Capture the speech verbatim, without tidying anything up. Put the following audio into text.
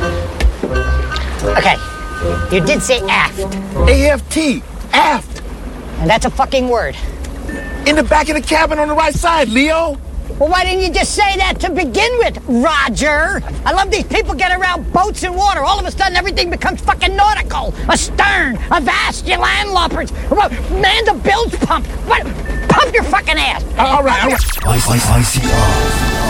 Okay, you did say aft. A F T, aft. And that's a fucking word. In the back of the cabin on the right side, Leo. Well, why didn't you just say that to begin with, Roger? I love these people get around boats and water. All of a sudden, everything becomes fucking nautical. A stern, a vast, your landloppers, man the bilge pump. What? Pump your fucking ass. All right, all right. I C R.